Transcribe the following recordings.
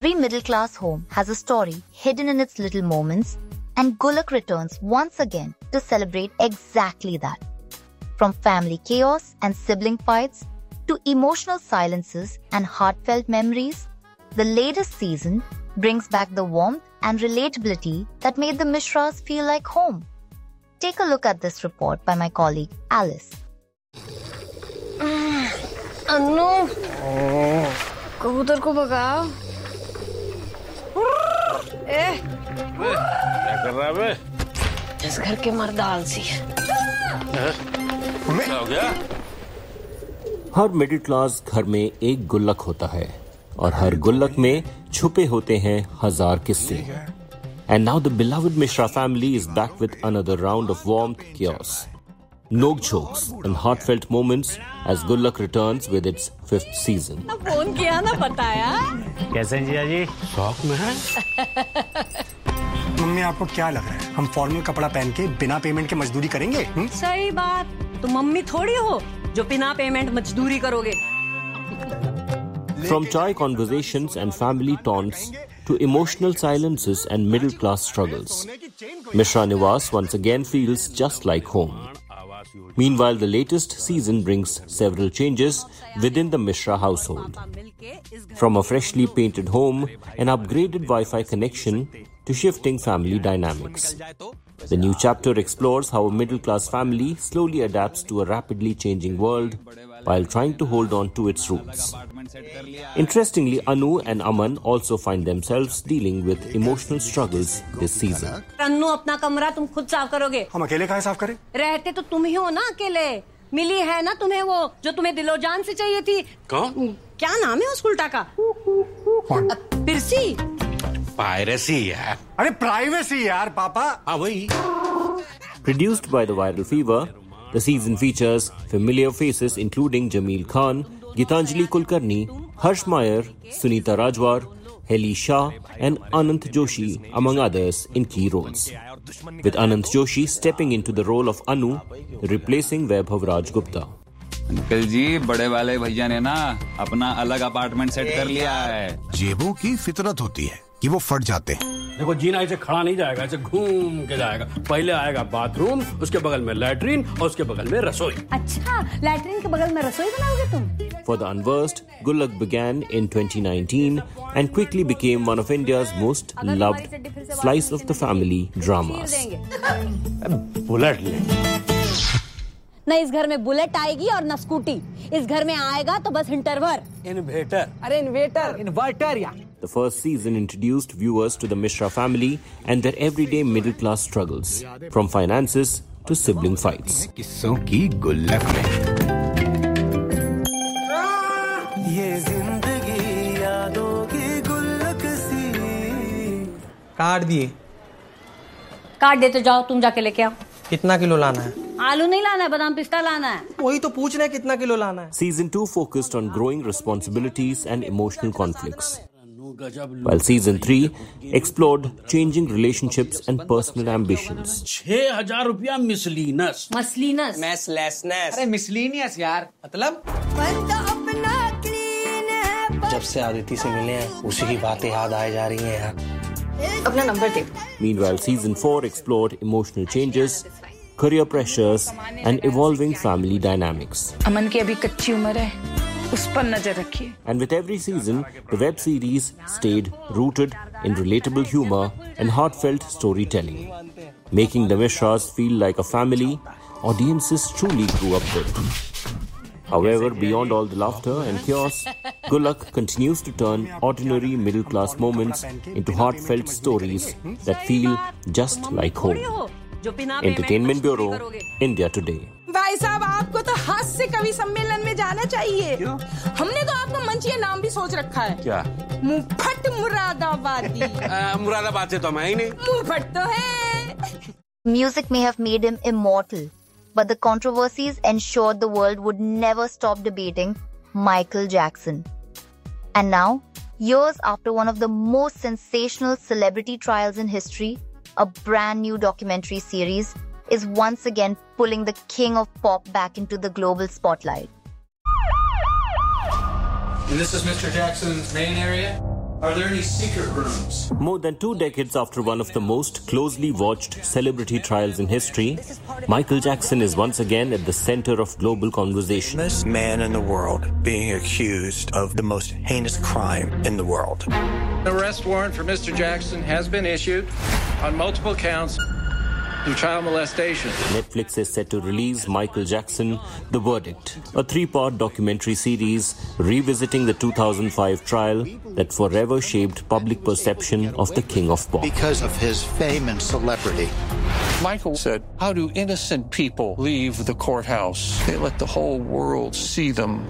Every middle-class home has a story hidden in its little moments, and Gulak returns once again to celebrate exactly that. From family chaos and sibling fights to emotional silences and heartfelt memories, the latest season brings back the warmth and relatability that made the Mishras feel like home. Take a look at this report by my colleague Alice. Annu, कबूतर को भगाओ। क्या कर रहा है बे? जिस घर के मर्द आलसी है। क्या हो गया? हर मिडिल क्लास घर में एक गुल्लक होता है और हर गुल्लक में छुपे होते हैं 1000 किस्से. And now the beloved Mishra family is back with another round of warmth, chaos, nokjokes and heartfelt moments as Gullak returns with its 5th season. Phone किया ना बताया? कैसे हैं जिया जी? शौक में है? मम्मी आपको क्या लग रहा है हम फॉर्मल कपड़ा पहन के बिना पेमेंट के मजदूरी करेंगे? सही बात, तुम मम्मी थोड़ी हो जो बिना पेमेंट मजदूरी करोगे. From chai conversations and family taunts to emotional silences and middle-class struggles, Mishra Niwas once again feels just like home. Meanwhile, the latest season brings several changes within the Mishra household. From a freshly painted home, an upgraded Wi-Fi connection, to shifting family dynamics. The new chapter explores how a middle-class family slowly adapts to a rapidly changing world while trying to hold on to its roots. Interestingly, Anu and Aman also find themselves dealing with emotional struggles this season. Annu, अपना कमरा तुम खुद साफ करोगे? हम अकेले काहे साफ करें? रहते तो तुम ही हो ना अकेले. मिली है ना तुम्हें वो जो तुम्हें दिलो जान से चाहिए थी. कौन? क्या नाम है उस उल्टा का? पिरसी. पायरेसी यार. अरे प्राइवेसी यार पापा. हाँ वही. Produced by the Viral Fever, the season features familiar faces including Jameel Khan, Gitanjali Kulkarni, Harsh Mayer, Sunita Rajwar, Heli Shah and Anant Joshi among others in key roles. With Anant Joshi stepping into the role of Anu, replacing Vaibhav Raj Gupta. Uncle जी, बड़े वाले भैया ने ना अपना अलग apartment set कर लिया है. जेबों की फितरत होती है कि वो फट जाते हैं. देखो, जीना ऐसे खड़ा नहीं जाएगा, ऐसे घूम के जाएगा. पहले आएगा बाथरूम, उसके बगल में लैट्रिन और उसके बगल में रसोई. अच्छा, लैट्रिन के बगल में रसोई बनाओगे तुम? For the unversed, Gullak began in 2019 and quickly became one of India's most loved slice of the family dramas. Bullet ले. न इस घर में बुलेट आएगी और न स्कूटी. इस घर में आएगा तो बस इंटरवर. इन्वेटर. अरे इन्वर्टर या. The first season introduced viewers to the Mishra family and their everyday middle-class struggles, from finances to sibling fights. किस्सों की गुल्लक में ये जिंदगी यादों की गुल्लक सी. काट दिए. काट देते जाओ, तुम जाके लेके आओ. कितना किलो लाना है? आलू नहीं लाना है, बादाम पिस्ता लाना है. वही तो पूछ रहे कितना किलो लाना है. Season 2 focused on growing responsibilities and emotional conflicts, while Season 3 explored changing relationships and personal ambitions. 6000 रुपया मिसलीनस. मैसलेसनेस. अरे मिसलीनियस यार, मतलब जब से आदिति से मिले हैं उसी की बातें याद आए जा रही हैं यार. अपना number they. Meanwhile, Season 4 explored emotional changes, career pressures, and evolving family dynamics. अमन की अभी कच्ची उम्र है, उस पर नजर रखिए. And with every season, the web series stayed rooted in relatable humor and heartfelt storytelling, making the Mishras feel like a family audiences truly grew up with. However, beyond all the laughter and chaos, Gullak continues to turn ordinary middle-class moments into heartfelt stories that feel just like home. Entertainment Bureau, India Today. भाई साहब, आपको तो हास्य कवि सम्मेलन में जाना चाहिए. क्यों? हमने तो आपका मंचीय नाम भी सोच रखा है. क्या? मुफट मुरादाबादी. मुरादाबाद से तो मैं ही नहीं. मुफट तो है. Music may have made him immortal, but the controversies ensured the world would never stop debating Michael Jackson. And now, years after one of the most sensational celebrity trials in history, a brand new documentary series is once again pulling the king of pop back into the global spotlight. And this is Mr. Jackson's main area? Are there any secret rooms? More than 2 decades after one of the most closely watched celebrity trials in history, Michael Jackson is once again at the center of global conversation. This man in the world being accused of the most heinous crime in the world. An arrest warrant for Mr. Jackson has been issued on multiple counts of child molestation. Netflix is set to release Michael Jackson, The Verdict, a 3-part documentary series revisiting the 2005 trial that forever shaped public perception of the King of Pop. Because of his fame and celebrity. Michael said, "How do innocent people leave the courthouse? They let the whole world see them."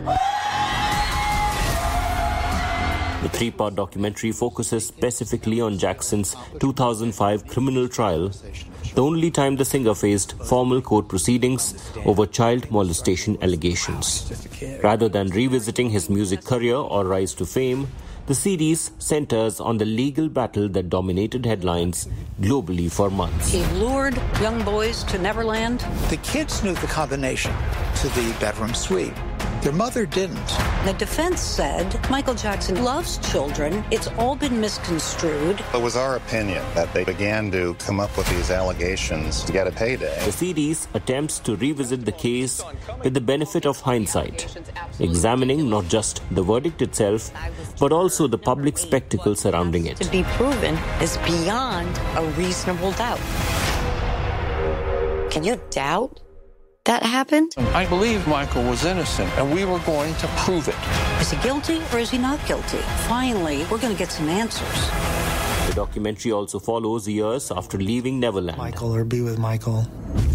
The 3-part documentary focuses specifically on Jackson's 2005 criminal trial, the only time the singer faced formal court proceedings over child molestation allegations. Rather than revisiting his music career or rise to fame, the series centers on the legal battle that dominated headlines globally for months. He lured young boys to Neverland. The kids knew the combination to the bedroom suite. Their mother didn't. The defense said Michael Jackson loves children. It's all been misconstrued. It was our opinion that they began to come up with these allegations to get a payday. The series attempts to revisit the case with the benefit of hindsight, examining not just the verdict itself, but also the public spectacle surrounding it. To be proven is beyond a reasonable doubt. Can you doubt that happened? I believe Michael was innocent, and we were going to prove it. Is he guilty or is he not guilty? Finally, we're going to get some answers. The documentary also follows years after leaving Neverland. Michael, or be with Michael.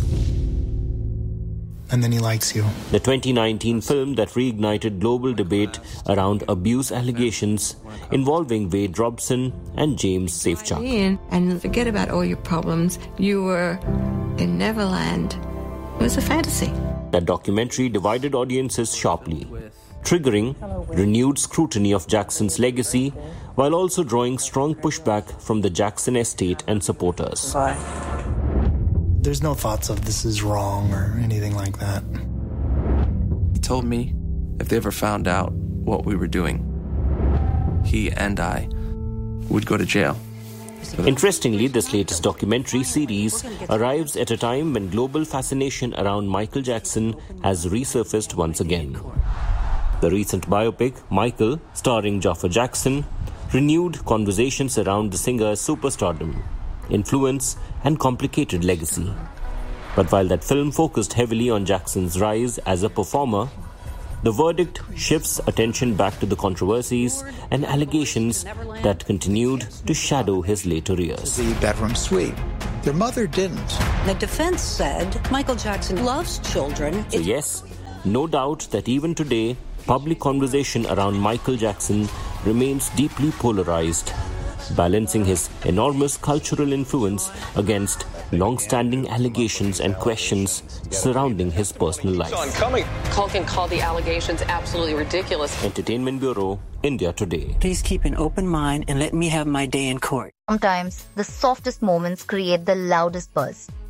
And then he likes you. The 2019 film that reignited global debate around abuse allegations involving Wade Robson and James Safechuck. And forget about all your problems. You were in Neverland. It was a fantasy. That documentary divided audiences sharply, triggering renewed scrutiny of Jackson's legacy while also drawing strong pushback from the Jackson estate and supporters. There's no thoughts of this is wrong or anything like that. He told me if they ever found out what we were doing, he and I would go to jail. Interestingly, this latest documentary series arrives at a time when global fascination around Michael Jackson has resurfaced once again. The recent biopic, Michael, starring Jafar Jackson, renewed conversations around the singer's superstardom, influence, and complicated legacy. But while that film focused heavily on Jackson's rise as a performer, The Verdict shifts attention back to the controversies and allegations that continued to shadow his later years. The bedroom suite. Their mother didn't. The defense said Michael Jackson loves children. So yes, no doubt that even today, public conversation around Michael Jackson remains deeply polarized, balancing his enormous cultural influence against long-standing allegations and questions surrounding his personal life. Culkin called the allegations absolutely ridiculous. Entertainment Bureau, India Today. Please keep an open mind and let me have my day in court. Sometimes the softest moments create the loudest buzz.